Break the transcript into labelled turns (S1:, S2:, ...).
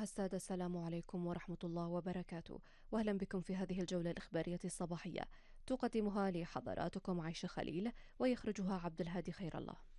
S1: السادة، السلام عليكم ورحمة الله وبركاته، وأهلا بكم في هذه الجولة الإخبارية الصباحية، تقدمها لحضراتكم عيشة خليل ويخرجها عبد الهادي خير الله.